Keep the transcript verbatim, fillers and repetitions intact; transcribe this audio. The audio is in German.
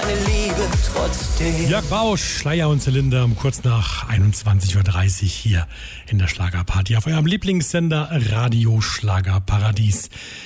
meine Liebe trotzdem. Jörg Bausch, Schleier und Zylinder um kurz nach einundzwanzig Uhr dreißig hier in der Schlagerparty auf eurem Lieblingssender Radio Schlagerparadies.